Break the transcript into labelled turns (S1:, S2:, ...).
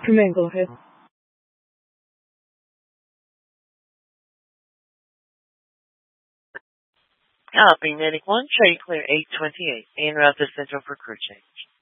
S1: Ma'am, go ahead.
S2: Copy, Medic 1, trade clear 828, en route to Central for crew change.